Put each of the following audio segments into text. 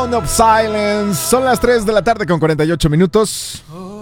Sound of Silence. Son las 3 de la tarde con 48 minutos.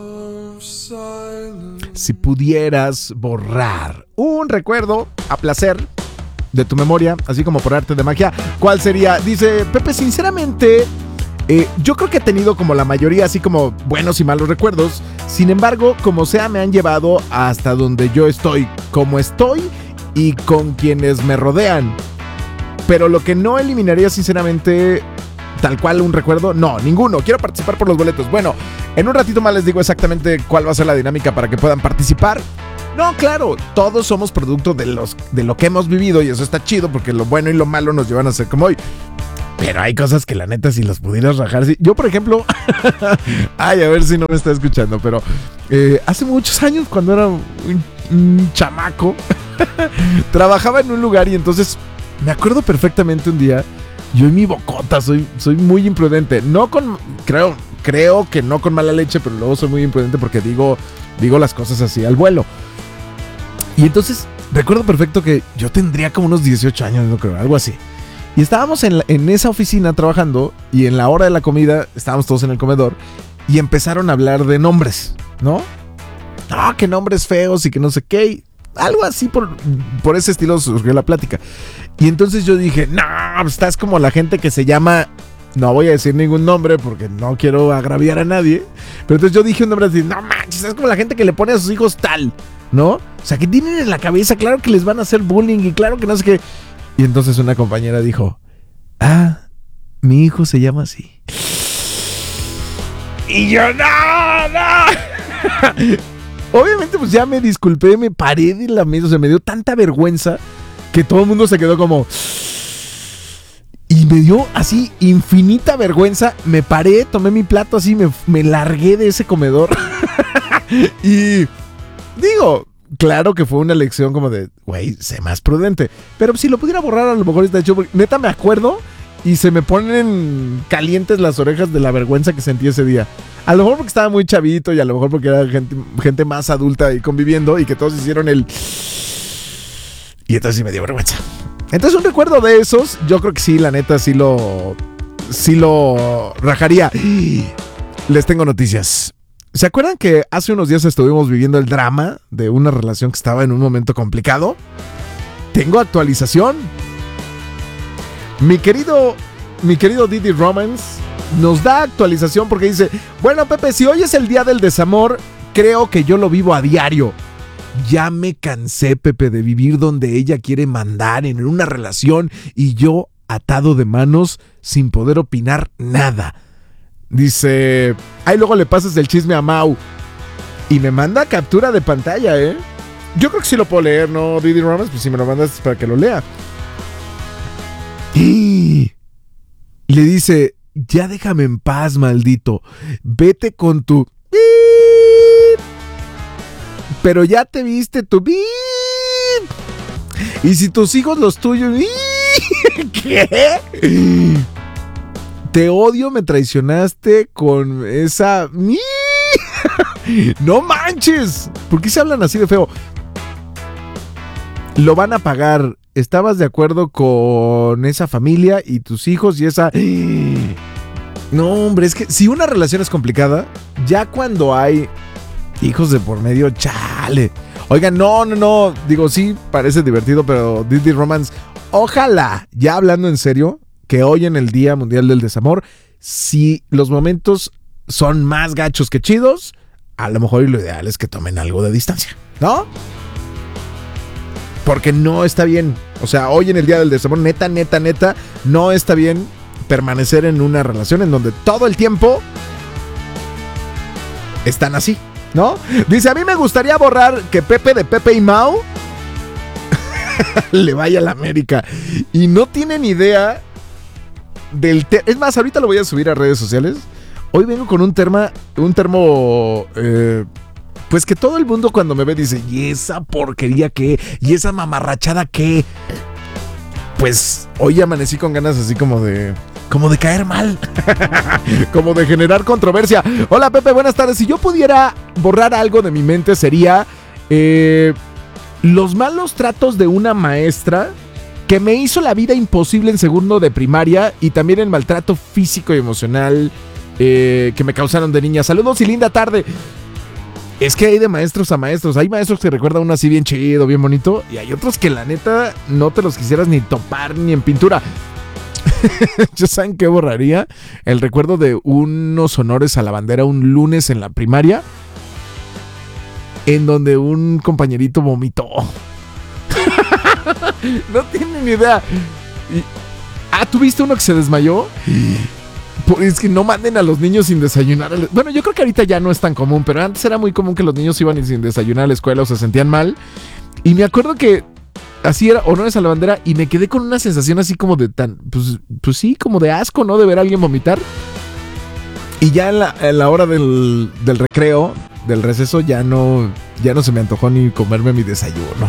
Si pudieras borrar un recuerdo a placer de tu memoria, así como por arte de magia, ¿cuál sería? Dice Pepe, sinceramente, yo creo que he tenido como la mayoría, así como buenos y malos recuerdos. Sin embargo, como sea, me han llevado hasta donde yo estoy, como estoy y con quienes me rodean. Pero lo que no eliminaría, sinceramente, tal cual un recuerdo, no, ninguno. Quiero participar por los boletos. Bueno, en un ratito más les digo exactamente cuál va a ser la dinámica para que puedan participar. No, claro, todos somos producto de lo que hemos vivido y eso está chido porque lo bueno y lo malo nos llevan a ser como hoy. Pero hay cosas que la neta si las pudieras rajar. Sí. Yo, por ejemplo, ay, a ver si no me está escuchando, pero hace muchos años cuando era un chamaco, trabajaba en un lugar y entonces me acuerdo perfectamente un día, yo y mi bocota, soy muy imprudente. No con, creo que no con mala leche, pero luego soy muy imprudente porque digo las cosas así al vuelo. Y entonces recuerdo perfecto que yo tendría como unos 18 años, no creo, algo así. Y estábamos en esa oficina trabajando y en la hora de la comida estábamos todos en el comedor y empezaron a hablar de nombres, ¿no? Ah, que nombres feos y que no sé qué. Algo así por ese estilo surgió la plática. Y entonces yo dije, no, estás como la gente que se llama... No voy a decir ningún nombre porque no quiero agraviar a nadie. Pero entonces yo dije un nombre así, no manches, es como la gente que le pone a sus hijos tal, ¿no? O sea, que tienen en la cabeza, claro que les van a hacer bullying y claro que no sé qué. Y entonces una compañera dijo, mi hijo se llama así. Y yo, no. Obviamente pues ya me disculpé, me paré de la mesa, o sea, me dio tanta vergüenza que todo el mundo se quedó como... Y me dio así infinita vergüenza, me paré, tomé mi plato así, me largué de ese comedor. Y digo, claro que fue una lección como de, güey, sé más prudente. Pero si lo pudiera borrar a lo mejor está hecho, porque neta me acuerdo y se me ponen calientes las orejas de la vergüenza que sentí ese día. A lo mejor porque estaba muy chavito y a lo mejor porque era gente más adulta y conviviendo y que todos hicieron el... Y entonces sí me dio vergüenza. Entonces un recuerdo de esos, yo creo que sí, la neta, sí lo rajaría. Les tengo noticias. ¿Se acuerdan que hace unos días estuvimos viviendo el drama de una relación que estaba en un momento complicado? Tengo actualización. Mi querido Didi Romance nos da actualización porque dice, bueno, Pepe, si hoy es el día del desamor, creo que yo lo vivo a diario. Ya me cansé, Pepe, de vivir donde ella quiere mandar en una relación y yo atado de manos sin poder opinar nada. Dice, ahí luego le pasas el chisme a Mau. Y me manda captura de pantalla, ¿eh? Yo creo que sí lo puedo leer, ¿no, Didi Ramos? Pues si me lo mandas para que lo lea. Y le dice, ya déjame en paz, maldito. Vete con tu... Pero ya te viste tu... Y si tus hijos los tuyos... ¿Qué? Te odio, me traicionaste con esa... ¡No manches! ¿Por qué se hablan así de feo? Lo van a pagar. ¿Estabas de acuerdo con esa familia y tus hijos y esa... No, hombre, es que si una relación es complicada, ya cuando hay hijos de por medio, chale. Oigan, no. Digo, sí, parece divertido, pero Didi Romance, ojalá, ya hablando en serio, que hoy en el Día Mundial del Desamor, si los momentos son más gachos que chidos, a lo mejor lo ideal es que tomen algo de distancia, ¿no? Porque no está bien. O sea, hoy en el Día del Desamor, neta, no está bien permanecer en una relación en donde todo el tiempo están así, ¿no? Dice, a mí me gustaría borrar que Pepe de Pepe y Mau le vaya a la América. Y no tienen idea del... Es más, ahorita lo voy a subir a redes sociales. Hoy vengo con un termo... pues que todo el mundo cuando me ve dice, ¿y esa porquería qué? ¿Y esa mamarrachada qué? Pues hoy amanecí con ganas así como de caer mal. Como de generar controversia. Hola Pepe, buenas tardes. Si yo pudiera borrar algo de mi mente sería los malos tratos de una maestra que me hizo la vida imposible en segundo de primaria y también el maltrato físico y emocional que me causaron de niña. Saludos y linda tarde. Es que hay de maestros a maestros. Hay maestros que recuerdan uno así bien chido, bien bonito, y hay otros que la neta no te los quisieras ni topar ni en pintura. ¿Yo saben qué borraría? El recuerdo de unos honores a la bandera un lunes en la primaria, en donde un compañerito vomitó. No tienen ni idea. ¿Tuviste uno que se desmayó? Es que no manden a los niños sin desayunar. Bueno, yo creo que ahorita ya no es tan común, pero antes era muy común que los niños iban sin desayunar a la escuela o se sentían mal. Y me acuerdo que así era, honores a la bandera, y me quedé con una sensación así como de pues sí, como de asco, ¿no? De ver a alguien vomitar. Y ya en la hora del recreo, del receso, ya no se me antojó ni comerme mi desayuno.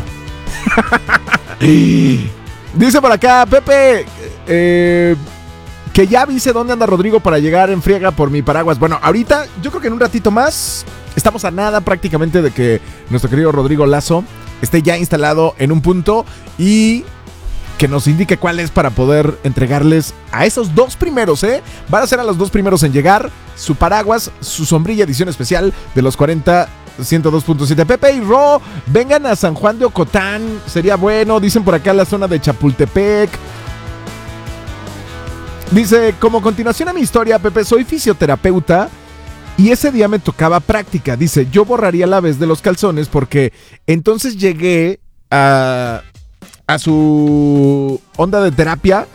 Dice por acá, Pepe, que ya avise dónde anda Rodrigo para llegar en friega por mi paraguas. Bueno, ahorita, yo creo que en un ratito más, estamos a nada prácticamente de que nuestro querido Rodrigo Lazo esté ya instalado en un punto y que nos indique cuál es para poder entregarles a esos dos primeros, Van a ser a los dos primeros en llegar su paraguas, su sombrilla edición especial de los 40 102.7. Pepe y Ro, vengan a San Juan de Ocotán, sería bueno. Dicen por acá la zona de Chapultepec. Dice, como continuación a mi historia, Pepe, soy fisioterapeuta y ese día me tocaba práctica. Dice, yo borraría la vez de los calzones porque entonces llegué a su onda de terapia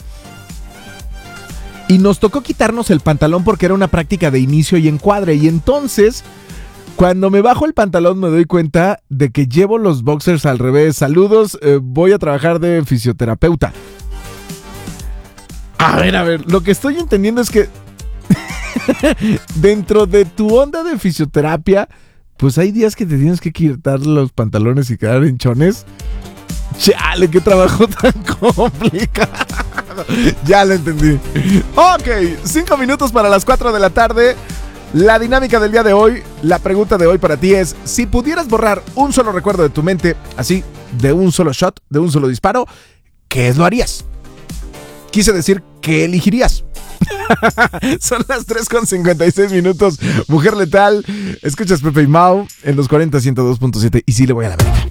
y nos tocó quitarnos el pantalón porque era una práctica de inicio y encuadre. Y entonces, cuando me bajo el pantalón me doy cuenta de que llevo los boxers al revés. Saludos, voy a trabajar de fisioterapeuta. A ver, lo que estoy entendiendo es que dentro de tu onda de fisioterapia, pues hay días que te tienes que quitar los pantalones y quedar en chones. Chale, qué trabajo tan complicado. Ya lo entendí. Ok, 5 minutos para las 4 de la tarde. La dinámica del día de hoy, la pregunta de hoy para ti es, si pudieras borrar un solo recuerdo de tu mente, así, de un solo shot, de un solo disparo, ¿qué lo harías? Quise decir, ¿qué elegirías? Son las 3:56 minutos. Mujer Letal. Escuchas Pepe y Mau en los 40 102.7. Y sí le voy a la América.